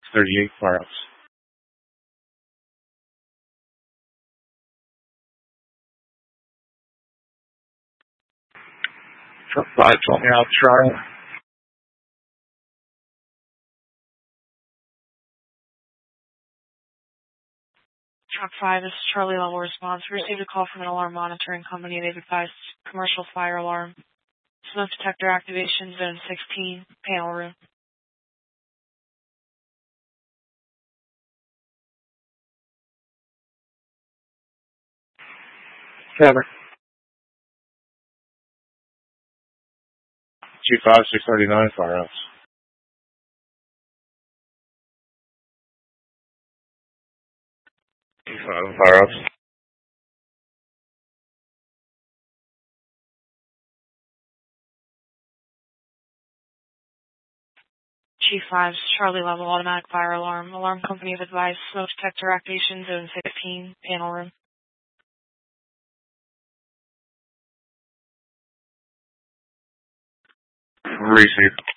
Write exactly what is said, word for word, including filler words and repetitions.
thirty-eight, fire ups. Truck five, twenty out, Charlie. Truck five, this is Charlie level response. We received a call from an alarm monitoring company. They've advised commercial fire alarm. Smoke detector activation, zone sixteen, panel room. Seven. G five, six thirty-nine, fire ups. G five, fire ups. G five, Charlie level automatic fire alarm. Alarm company have advised smoke detector activation, zone sixteen, panel room. Receive.